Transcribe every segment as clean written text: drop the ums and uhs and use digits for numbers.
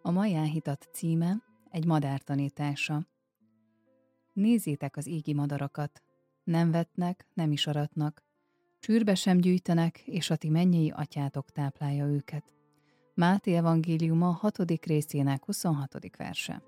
A mai áhítat címe egy madár tanítása. Nézzétek az égi madarakat, nem vetnek, nem is aratnak, csűrbe sem gyűjtenek, és a ti mennyei atyátok táplálja őket. Máté evangéliuma 6. részének 26. verse.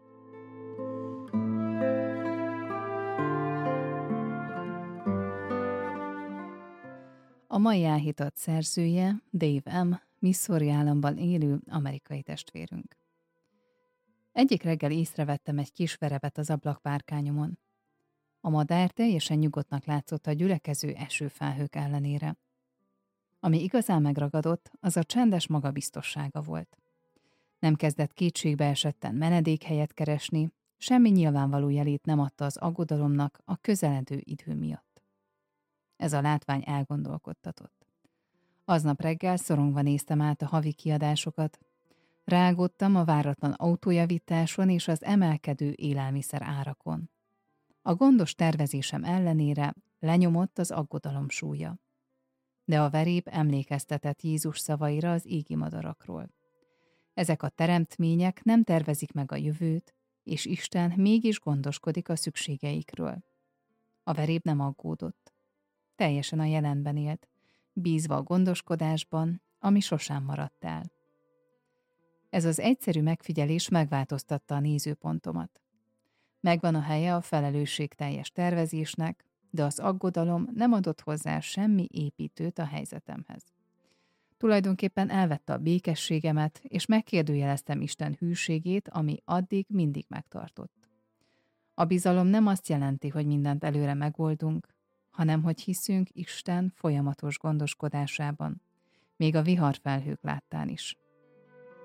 A mai áhítat szerzője Dave M., Missouri államban élő amerikai testvérünk. Egyik reggel észrevettem egy kis verebet az ablakpárkányomon. A madár teljesen nyugodtnak látszott a gyülekező esőfelhők ellenére. Ami igazán megragadott, az a csendes magabiztossága volt. Nem kezdett kétségbe esetten menedékhelyet keresni, semmi nyilvánvaló jelét nem adta az aggodalomnak a közeledő idő miatt. Ez a látvány elgondolkodtatott. Aznap reggel szorongva néztem át a havi kiadásokat, rágódtam a váratlan autójavításon és az emelkedő élelmiszer árakon. A gondos tervezésem ellenére lenyomott az aggodalom súlya. De a veréb emlékeztetett Jézus szavaira az égi madarakról. Ezek a teremtmények nem tervezik meg a jövőt, és Isten mégis gondoskodik a szükségeikről. A veréb nem aggódott. Teljesen a jelenben élt, bízva a gondoskodásban, ami sosem maradt el. Ez az egyszerű megfigyelés megváltoztatta a nézőpontomat. Megvan a helye a felelősségteljes tervezésnek, de az aggodalom nem adott hozzá semmi építőt a helyzetemhez. Tulajdonképpen elvette a békességemet, és megkérdőjeleztem Isten hűségét, ami addig mindig megtartott. A bizalom nem azt jelenti, hogy mindent előre megoldunk, hanem hogy hiszünk Isten folyamatos gondoskodásában, még a viharfelhők láttán is.